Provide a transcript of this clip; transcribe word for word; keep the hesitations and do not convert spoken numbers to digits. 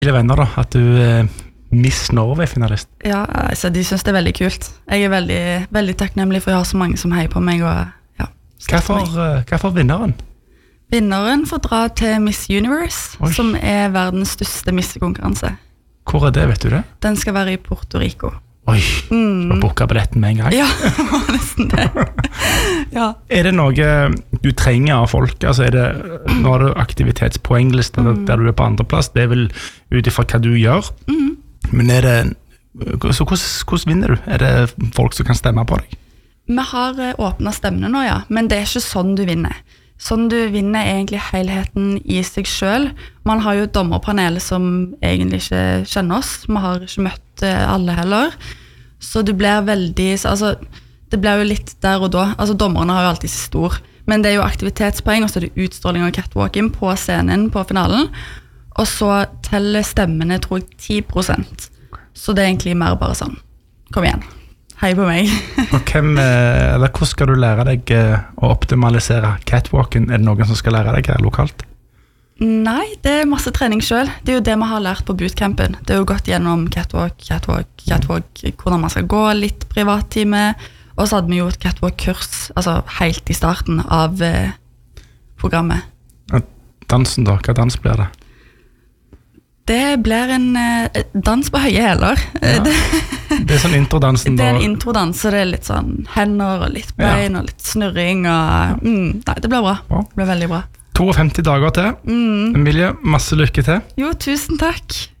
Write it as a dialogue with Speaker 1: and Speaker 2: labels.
Speaker 1: Lille venner da, at du er Miss Norway-finalist.
Speaker 2: Ja, altså, de synes det er veldig kult. Jeg er veldig, veldig takknemlig for jeg har så mange som heier på meg. Og, ja,
Speaker 1: hva for, hva for vinneren?
Speaker 2: Vinneren får dra til Miss Universe, Oi. Som er verdens største missekonkurranse.
Speaker 1: Hvor er det, vet du det?
Speaker 2: Den skal være i Puerto Rico.
Speaker 1: Oi, mm. du har booket billetten med en gang.
Speaker 2: Ja, det var nesten det. Ja.
Speaker 1: Er det noe du trenger av folk? Altså er det, nå har du aktivitetspoengliste mm. der du er på andreplass, det er vel utifra hva du gjør. Mm. Men er det, så hvordan, hvordan vinner du? Er det folk som kan stemme på deg?
Speaker 2: Vi har åpnet stemmene nå, ja, men det er ikke sånn du vinner. Sånn du vinner egentlig helheten i seg selv. Man har jo et dommerpanel som egentlig ikke kjenner oss. Vi har ikke møtt alle heller. Så du blir veldig, altså, det blir jo litt der og da. Altså, dommerne har jo alltid stor. Men det er jo aktivitetspoeng, og så er det utstråling og catwalking på scenen på finalen. Og så teller stemmene, tror jeg, ti prosent. Så det er egentlig mer bare sånn. Kom igjen. Hei på meg.
Speaker 1: Og hvem, eller hvordan skal du lære deg å optimalisere catwalken? Er det noen som skal lære deg her lokalt?
Speaker 2: Nei, det er masse trening selv. Det er jo det vi har lært på bootcampen. Det er jo gått gjennom catwalk, catwalk, catwalk, hvordan man skal gå, litt privattime. Og så hadde vi jo et catwalk-kurs, altså helt i starten av eh, programmet.
Speaker 1: Dansen da, hva dans blir det?
Speaker 2: Det blir en eh, dans på høye hæler.
Speaker 1: Ja. Det, det er sånn introdansen da.
Speaker 2: Det er en introdans, så det er litt sånn hender og litt bein ja. Og litt snurring. Og, mm, nei, det blir bra. Ja. Det blir veldig bra.
Speaker 1: femti dager til. Mm. Emilie, masse lykke til.
Speaker 2: Jo, tusen takk.